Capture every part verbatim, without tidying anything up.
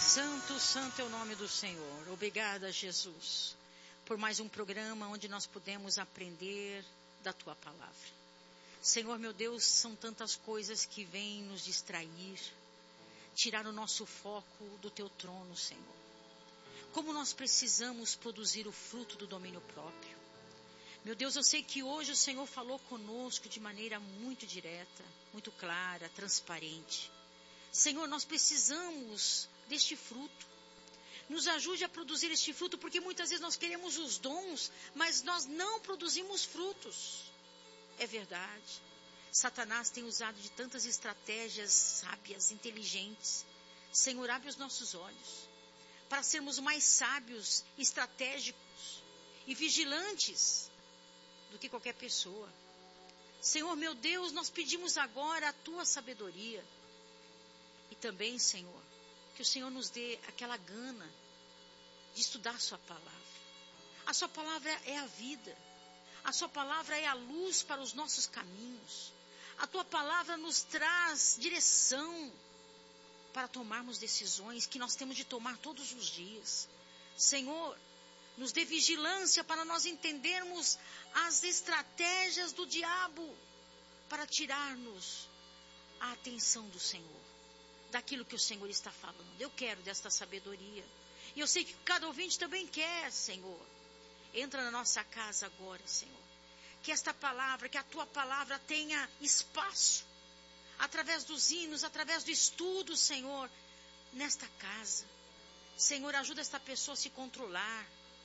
Santo, santo é o nome do Senhor. Obrigada, Jesus, por mais um programa onde nós podemos aprender da Tua Palavra. Senhor, meu Deus, são tantas coisas que vêm nos distrair, tirar o nosso foco do Teu trono, Senhor. Como nós precisamos produzir o fruto do domínio próprio. Meu Deus, eu sei que hoje o Senhor falou conosco de maneira muito direta, muito clara, transparente. Senhor, nós precisamos deste fruto. Nos ajude a produzir este fruto, porque muitas vezes nós queremos os dons, mas nós não produzimos frutos. É verdade. Satanás tem usado de tantas estratégias sábias, inteligentes. Senhor, abre os nossos olhos para sermos mais sábios, estratégicos e vigilantes do que qualquer pessoa. Senhor, meu Deus, nós pedimos agora a Tua sabedoria. E também, Senhor, que o Senhor nos dê aquela gana de estudar a Sua palavra. A Sua palavra é a vida. A Sua palavra é a luz para os nossos caminhos. A Tua palavra nos traz direção para tomarmos decisões que nós temos de tomar todos os dias. Senhor, nos dê vigilância para nós entendermos as estratégias do diabo para tirar-nos a atenção do Senhor, daquilo que o Senhor está falando. Eu quero desta sabedoria. E eu sei que cada ouvinte também quer, Senhor. Entra na nossa casa agora, Senhor. Que esta palavra, que a Tua palavra tenha espaço, através dos hinos, através do estudo, Senhor, nesta casa. Senhor, ajuda esta pessoa a se controlar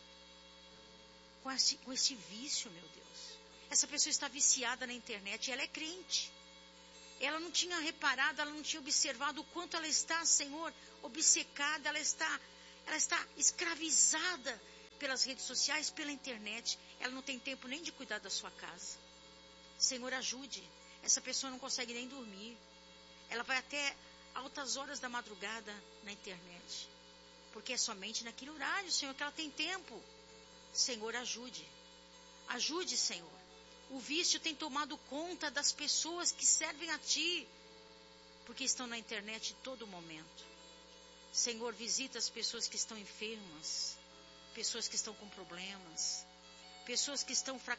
com esse, com esse vício, meu Deus. Essa pessoa está viciada na internet e ela é crente. Ela não tinha reparado, ela não tinha observado o quanto ela está, Senhor, obcecada, ela está, ela está escravizada pelas redes sociais, pela internet. Ela não tem tempo nem de cuidar da sua casa. Senhor, ajude. Essa pessoa não consegue nem dormir. Ela vai até altas horas da madrugada na internet. Porque é somente naquele horário, Senhor, que ela tem tempo. Senhor, ajude. Ajude, Senhor. O vício tem tomado conta das pessoas que servem a Ti, porque estão na internet todo momento. Senhor, visita as pessoas que estão enfermas, pessoas que estão com problemas, pessoas que estão fracassadas.